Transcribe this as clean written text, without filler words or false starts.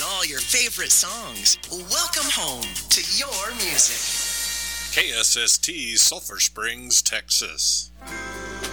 all your favorite songs. Welcome home to your music. KSST, Sulphur Springs, Texas.